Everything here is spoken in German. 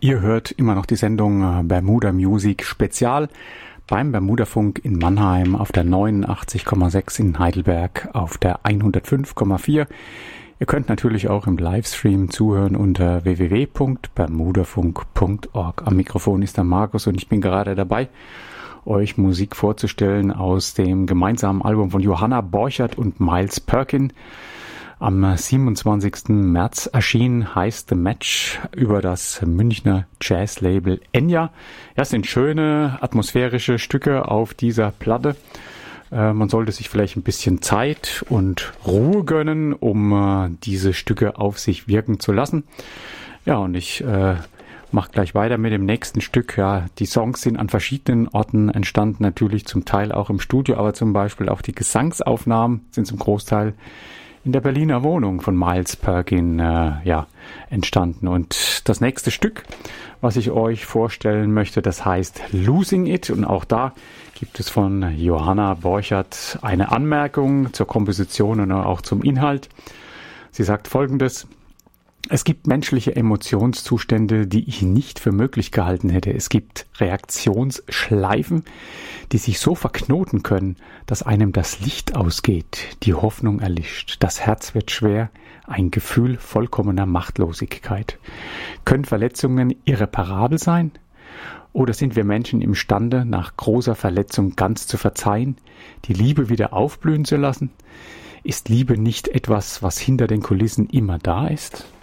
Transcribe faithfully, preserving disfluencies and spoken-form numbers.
Ihr hört immer noch die Sendung Bermuda Music Spezial beim Bermudafunk in Mannheim auf der neunundachtzig Komma sechs, in Heidelberg auf der hundertfünf Komma vier. Ihr könnt natürlich auch im Livestream zuhören unter w w w punkt bermudafunk punkt org. Am Mikrofon ist der Markus und ich bin gerade dabei, euch Musik vorzustellen aus dem gemeinsamen Album von Johanna Borchert und Miles Perkin. Am siebenundzwanzigsten März erschien heißt The Match über das Münchner Jazzlabel Enya. Ja, es sind schöne atmosphärische Stücke auf dieser Platte. Äh, man sollte sich vielleicht ein bisschen Zeit und Ruhe gönnen, um äh, diese Stücke auf sich wirken zu lassen. Ja, und ich äh, mache gleich weiter mit dem nächsten Stück. Ja, die Songs sind an verschiedenen Orten entstanden, natürlich zum Teil auch im Studio, aber zum Beispiel auch die Gesangsaufnahmen sind zum Großteil in der Berliner Wohnung von Miles Perkin äh, ja, entstanden. Und das nächste Stück, was ich euch vorstellen möchte, das heißt Losing It. Und auch da gibt es von Johanna Borchert eine Anmerkung zur Komposition und auch zum Inhalt. Sie sagt Folgendes: Es gibt menschliche Emotionszustände, die ich nicht für möglich gehalten hätte. Es gibt Reaktionsschleifen, die sich so verknoten können, dass einem das Licht ausgeht, die Hoffnung erlischt, das Herz wird schwer, ein Gefühl vollkommener Machtlosigkeit. Können Verletzungen irreparabel sein? Oder sind wir Menschen imstande, nach großer Verletzung ganz zu verzeihen, die Liebe wieder aufblühen zu lassen? Ist Liebe nicht etwas, was hinter den Kulissen immer da ist?